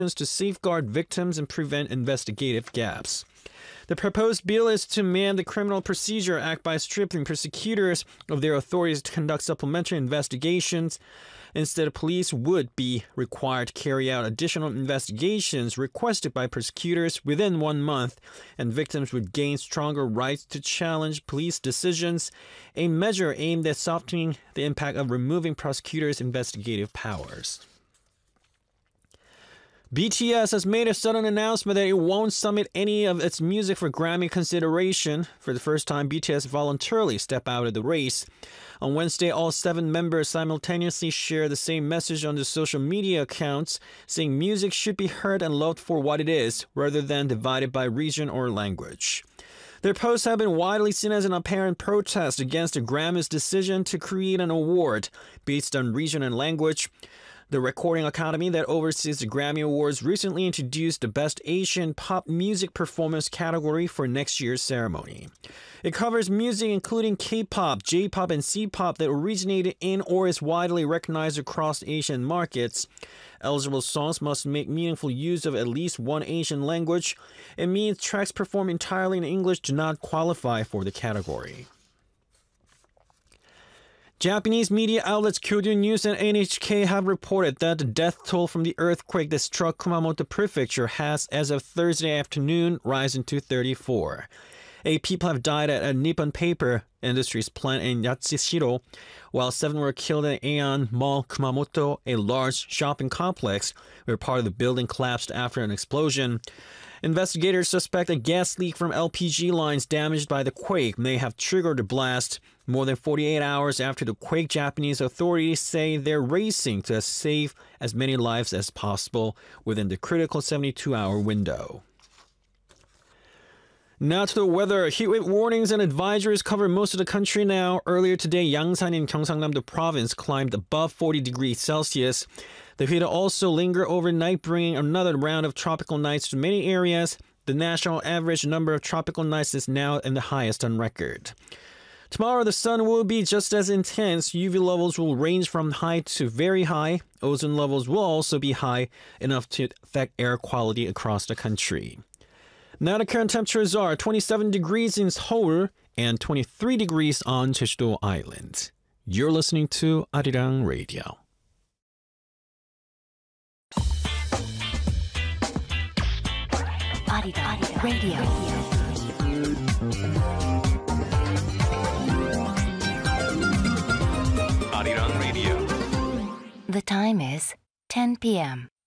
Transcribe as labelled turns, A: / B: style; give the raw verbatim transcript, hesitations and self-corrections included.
A: to safeguard victims and prevent investigative gaps. The proposed bill is to amend the Criminal Procedure Act by stripping prosecutors of their authorities to conduct supplementary investigations. Instead, police would be required to carry out additional investigations requested by prosecutors within one month, and victims would gain stronger rights to challenge police decisions, a measure aimed at softening the impact of removing prosecutors' investigative powers. B T S has made a sudden announcement that it won't submit any of its music for Grammy consideration. For the first time, B T S voluntarily stepped out of the race. On Wednesday, all seven members simultaneously shared the same message on their social media accounts, saying music should be heard and loved for what it is, rather than divided by region or language. Their posts have been widely seen as an apparent protest against the Grammys' decision to create an award based on region and language. The Recording Academy that oversees the Grammy Awards recently introduced the Best Asian Pop Music Performance category for next year's ceremony. It covers music including K-pop, J-pop, and C-pop that originated in or is widely recognized across Asian markets. Eligible songs must make meaningful use of at least one Asian language. It means tracks performed entirely in English do not qualify for the category. Japanese media outlets Kyodo News and N H K have reported that the death toll from the earthquake that struck Kumamoto Prefecture has, as of Thursday afternoon, risen to thirty-four. Eight people have died at a Nippon Paper Industries plant in Yatsushiro, while seven were killed at Aeon Mall Kumamoto, a large shopping complex where part of the building collapsed after an explosion. Investigators suspect a gas leak from L P G lines damaged by the quake may have triggered the blast. More than forty-eight hours after the quake, Japanese authorities say they're racing to save as many lives as possible within the critical seventy-two hour window. Now to the weather. Heatwave warnings and advisories cover most of the country now. Earlier today, Yangsan in Gyeongsangnam-do province climbed above forty degrees Celsius. The heat will also linger overnight, bringing another round of tropical nights to many areas. The national average number of tropical nights is now in the highest on record. Tomorrow, the sun will be just as intense. U V levels will range from high to very high. Ozone levels will also be high, enough to affect air quality across the country. Now the current temperatures are twenty-seven degrees in Seoul and twenty-three degrees on Jeju-do Island. You're listening to Arirang Radio.
B: Arirang Radio.
C: Arirang Radio.
B: The time is ten p m